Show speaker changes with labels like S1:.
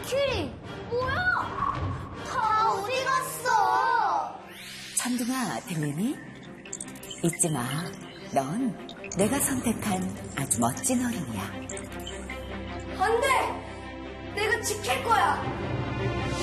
S1: 키리, 뭐야? 다 어디 갔어?
S2: 천둥아, 들리니? 잊지 마. 넌 내가 선택한 아주 멋진 어린이야.
S1: 안 돼! 내가 지킬 거야!